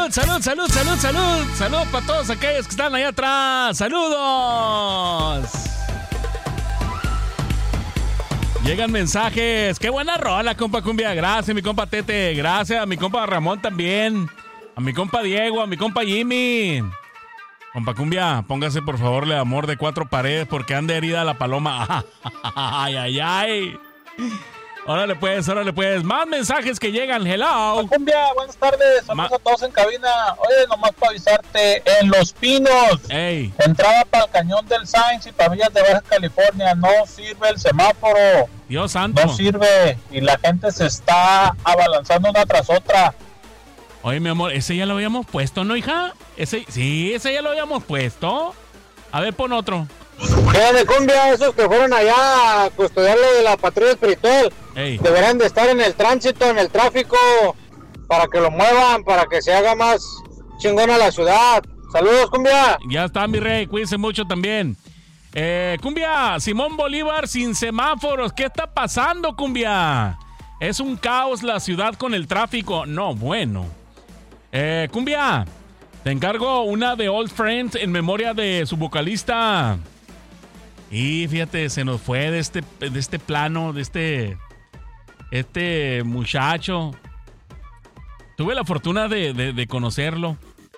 Salud, salud, salud, salud. Salud para todos aquellos que están allá atrás. Saludos. Llegan mensajes. Qué buena rola, compa Cumbia. Gracias, mi compa Tete. Gracias a mi compa Ramón también. A mi compa Diego, a mi compa Jimmy. Compa Cumbia, póngase por favor el amor de 4 paredes porque anda herida la paloma. Ay, ay, ay. Órale pues. Más mensajes que llegan. Hello. Cumbia, buenas tardes. Saludos a todos en cabina. Oye, nomás para avisarte, en Los Pinos, Ey. entrada para el Cañón del Sainz y para Villas de Baja California, no sirve el semáforo. Dios santo. No sirve y la gente se está abalanzando una tras otra. Oye, mi amor, ese ya lo habíamos puesto, ¿no, hija? Ese ya lo habíamos puesto. A ver, pon otro. De Cumbia, esos que fueron allá a custodiar lo de la patrulla espiritual, Ey. deberán de estar en el tránsito, en el tráfico, para que lo muevan, para que se haga más chingona la ciudad. Saludos, Cumbia. Ya está, mi rey, cuídense mucho también. Cumbia, Simón Bolívar sin semáforos. ¿Qué está pasando, Cumbia? Es un caos la ciudad con el tráfico. No, bueno. Cumbia, te encargo una de Old Friends en memoria de su vocalista. Y fíjate, se nos fue de este plano, de este muchacho. Tuve la fortuna de conocerlo.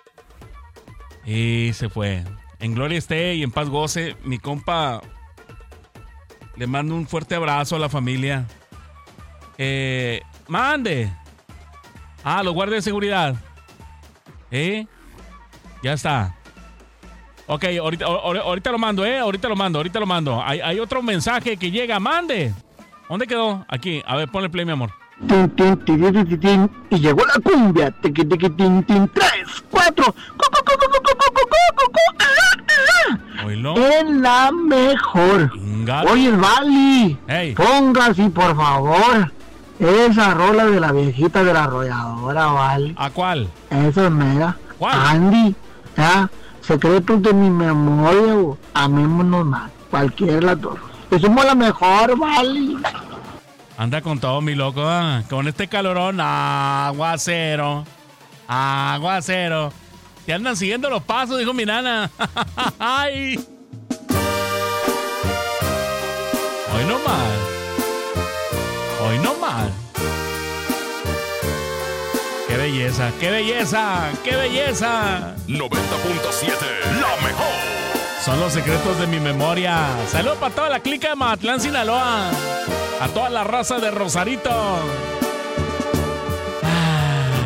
Y se fue. En gloria esté y en paz goce. Mi compa, le mando un fuerte abrazo a la familia. Mande. Los guardias de seguridad. Ya está. Ok, ahorita lo mando, ahorita lo mando. Hay otro mensaje que llega, mande. ¿Dónde quedó? Aquí, a ver, ponle play, mi amor. Y llegó la cumbia. 3, 4. Oílo. Es la mejor. Ingado. Oye, Vali, Hey. ponga así, por favor, esa rola de la viejita de la arrolladora, Vali. ¿A cuál? Eso es mega. ¿Cuál? Andy, ya, secretos de mi memoria, amémonos más. Cualquiera de las dos. Que somos la mejor, Vali. Anda con todo, mi loco. Con este calorón, aguacero. Te andan siguiendo los pasos, dijo mi nana. Ay. Hoy no más. Qué belleza. 90.7, la mejor. Son los secretos de mi memoria. Saludos para toda la clica de Mazatlán, Sinaloa. A toda la raza de Rosarito.